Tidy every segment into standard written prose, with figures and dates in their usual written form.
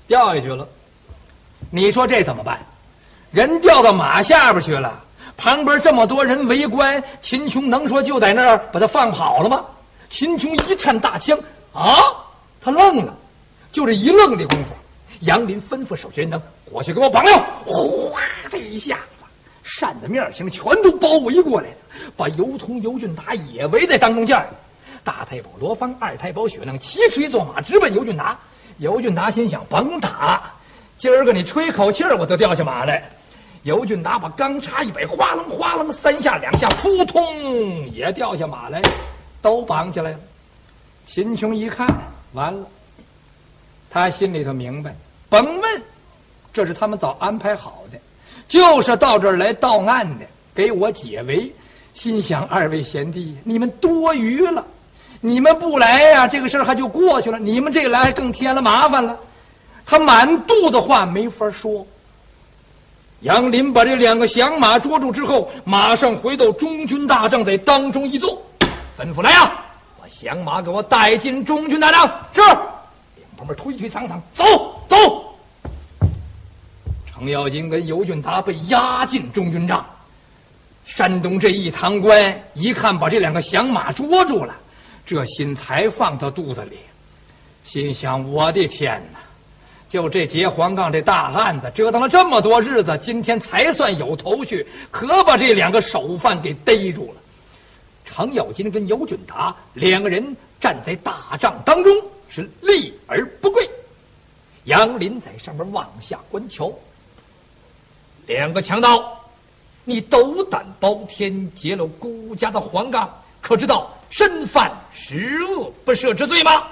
掉下去了。你说这怎么办？人掉到马下边去了，旁边这么多人围观，秦琼能说就在那儿把他放跑了吗？秦琼一颤大枪，他愣了。就这一愣的功夫，杨林吩咐手下人等过去给我绑了，哗的一下子，扇子面形全都包围过来了，把尤通、尤俊达也围在当中间。大太保罗芳、二太保雪亮齐随坐马直奔尤俊达。尤俊达心想，甭打，今儿个你吹口气我都掉下马来。尤俊达把钢叉一摆，哗楞哗楞三下两下，扑通也掉下马来，都绑起来了。秦琼一看，完了，他心里头明白，甭问，这是他们早安排好的，就是到这儿来到案的，给我解围。心想，二位贤弟，你们多余了，你们不来呀，这个事儿还就过去了，你们这来更添了麻烦了。他满肚子话没法说。杨林把这2个降马捉住之后，马上回到中军大帐，在当中一坐，吩咐来呀，把降马给我带进中军大帐。是。两旁边推推搡搡，走走。程咬金跟尤俊达被押进中军帐。山东这一堂官一看把这2个降马捉住了，这心才放到肚子里，心想，我的天哪，就这劫黄杠这大案子折腾了这么多日子，今天才算有头绪，可把这2个首犯给逮住了。程咬金跟尤俊达2个人站在大帐当中，是立而不跪。杨林在上面往下观瞧，2个强盗，你斗胆包天，劫了孤家的黄杠，可知道身犯十恶不赦之罪吗？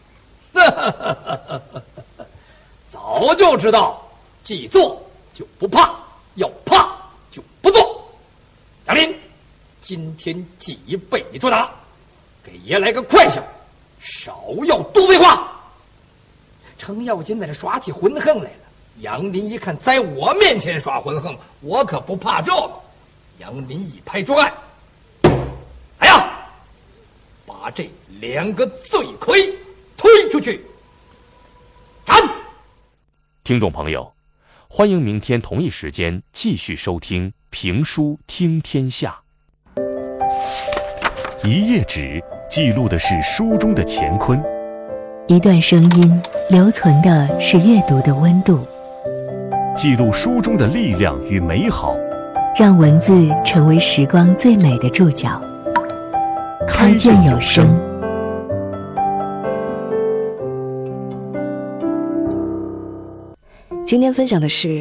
早就知道，既做就不怕，要怕就不做。杨林，今天既被你捉拿，给爷来个快笑，少要多废话。程咬金在这耍起浑横来了。杨林一看，在我面前耍浑横，我可不怕这个。杨林一拍桌案，哎呀，把这2个罪魁推出去斩。 听众朋友，欢迎明天同一时间继续收听评书听天下。一页纸记录的是书中的乾坤， 一段声音留存的是阅读的温度， 记录书中的力量与美好， 让文字成为时光最美的注脚。开卷有声。 今天分享的是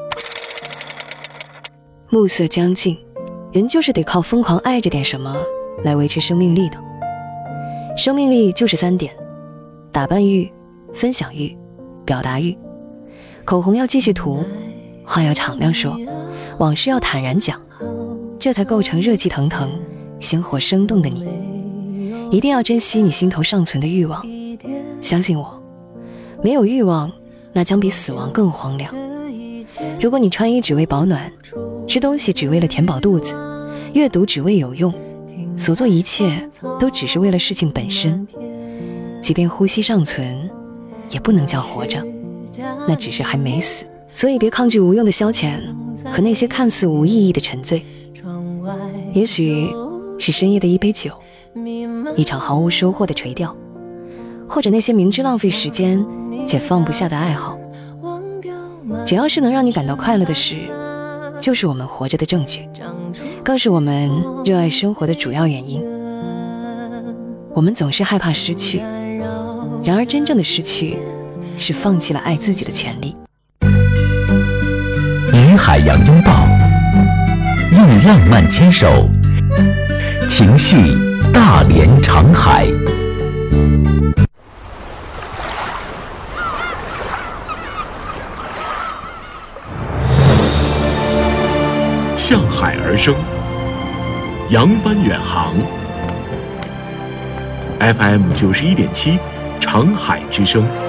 暮色将近，人就是得靠疯狂爱着点什么来维持生命力的。生命力就是3点：打扮欲、分享欲、表达欲。口红要继续涂，话要敞亮说，往事要坦然讲，这才构成热气腾腾、鲜活生动的你。一定要珍惜你心头尚存的欲望，相信我，没有欲望，那将比死亡更荒凉。如果你穿衣只为保暖，吃东西只为了填饱肚子，阅读只为有用，所做一切都只是为了事情本身，即便呼吸尚存，也不能叫活着，那只是还没死。所以别抗拒无用的消遣和那些看似无意义的沉醉，也许是深夜的一杯酒，一场毫无收获的垂钓，或者那些明知浪费时间且放不下的爱好。只要是能让你感到快乐的事，就是我们活着的证据，更是我们热爱生活的主要原因。我们总是害怕失去，然而真正的失去是放弃了爱自己的权利。 与海洋拥抱，用浪漫牵手，情系大连长海。 向海而生，扬帆远航。FM 91.7，长海之声。